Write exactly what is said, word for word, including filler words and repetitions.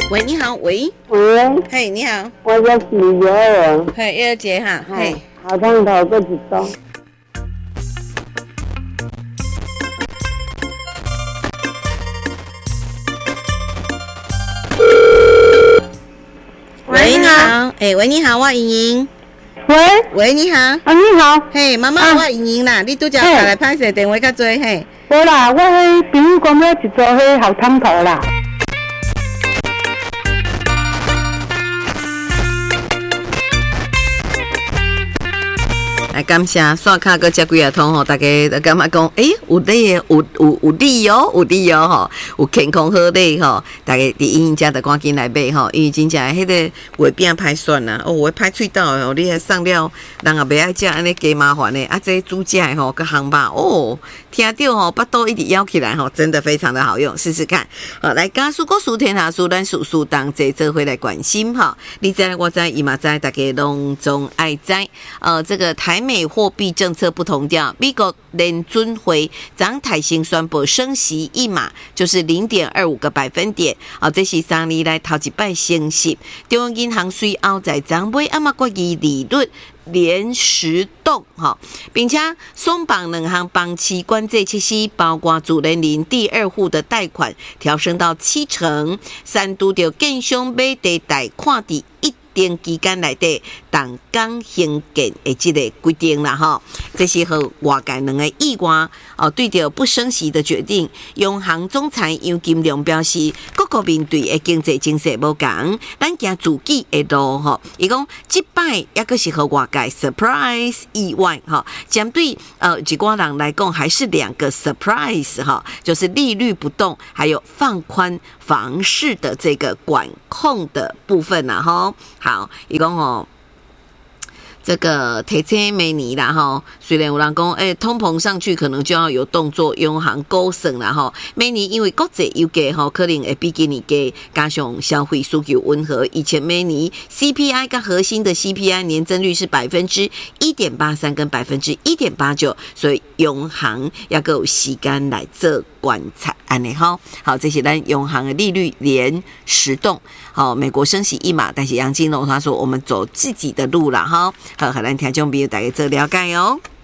喂，你好，喂， 喂， 嘿，你好， 我是许月儿， 嘿，月儿姐哈，嘿， 好烫头个一种。 喂，你好，哎，喂，你好，我莹莹。 喂， 喂，你好， 啊，你好， 嘿，妈妈，我莹莹啦，你拄则打来拍摄电话较多嘿。 无啦，我迄朋友讲要一组迄好烫头啦。 来感谢刷卡个接几啊通吼，大家感觉讲，诶、欸，有理诶，有有有理哦，有理哦吼，有健康好理吼，大家伫营家的赶紧来买吼，因为真正迄个月饼歹选啦，哦，会歹喙到哦，你还送了，人也袂爱食，安尼加麻烦诶，啊，这煮食诶吼，个烘肉哦，听到吼，巴肚一直摇起来吼，真的非常的好用，试试看。好，来家属国属天下属咱属属当这这回来关心哈，你知我知伊嘛知，大家拢总爱知，呃，这个台美货币政策不同调，美国联准会涨台新宣布升息一码，就是零点二五个百分点。啊，这是三年来头一摆升息。中央银行随后在涨尾阿嘛决议利率连十动哈，并且松绑两项房企管制措施，包括主人零第二户的贷款调升到七成，三度着建商买地贷款伫一定期间内底动工兴建的这个规定啦哈，这是和外界两个意外哦，对着不升息的决定，央行总裁杨金龙表示，各国面对的经济情势无同，咱行自己的路吼。伊讲这摆也个是和外界 surprise 意外哈，相对呃几寡人来讲，还是两个 surprise 哈，就是利率不动，还有放宽房市的这个管控的部分呐哈。好，伊讲吼，这个提醒每年啦吼，虽然有人讲，诶、欸，通膨上去可能就要有动作，央行高升啦吼。每年因为国际油价吼，可能会比今年低，加上消费需求温和，以前每年 C P I 跟核心的 C P I 年增率是百分之一点八三跟百分之一点八九，所以央行要有时间来做观察，安尼吼。好，这是咱央行的利率连十动。好，美国升息一码，但是杨金龙他说我们走自己的路啦哈。好，和咱听众朋友大家做了解哦。